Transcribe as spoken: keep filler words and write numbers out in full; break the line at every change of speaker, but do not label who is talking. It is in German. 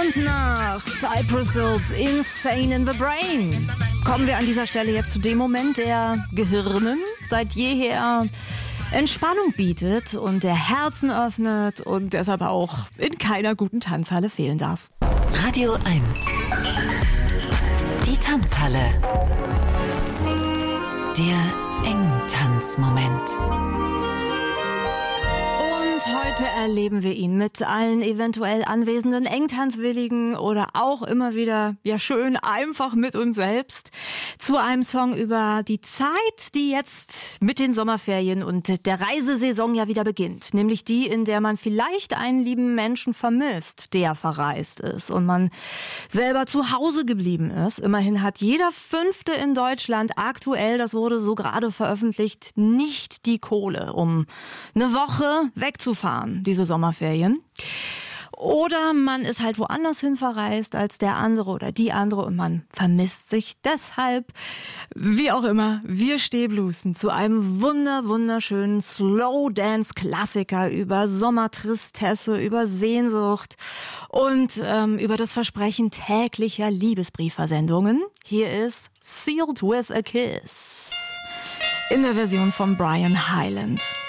Und nach Cypress Hills Insane in the Brain kommen wir an dieser Stelle jetzt zu dem Moment, der Gehirnen seit jeher Entspannung bietet und der Herzen öffnet und deshalb auch in keiner guten Tanzhalle fehlen darf.
Radio eins. Die Tanzhalle. Der Engtanzmoment.
Heute erleben wir ihn mit allen eventuell anwesenden Engtanzwilligen oder auch immer wieder, ja schön, einfach mit uns selbst zu einem Song über die Zeit, die jetzt mit den Sommerferien und der Reisesaison ja wieder beginnt. Nämlich die, in der man vielleicht einen lieben Menschen vermisst, der verreist ist und man selber zu Hause geblieben ist. Immerhin hat jeder Fünfte in Deutschland aktuell, das wurde so gerade veröffentlicht, nicht die Kohle, um eine Woche wegzufahren. Fahren, diese Sommerferien. Oder man ist halt woanders hin verreist als der andere oder die andere und man vermisst sich deshalb. Wie auch immer, wir Stehblusen zu einem wunder, wunderschönen Slow-Dance-Klassiker über Sommertristesse, über Sehnsucht und ähm, über das Versprechen täglicher Liebesbriefversendungen. Hier ist Sealed with a Kiss in der Version von Brian Hyland.